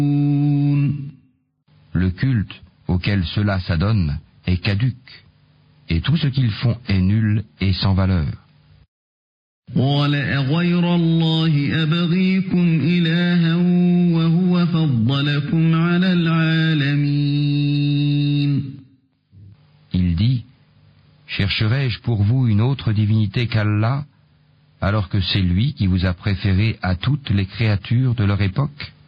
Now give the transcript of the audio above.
Le culte auquel cela s'adonne est caduc, et tout ce qu'ils font est nul et sans valeur. قال أغير الله أبغيكم إلها وهو فضلكم على العالمين. Il dit, chercherai-je pour vous une autre divinité qu'Allah, alors que c'est lui qui vous a préféré à toutes les créatures de leur époque?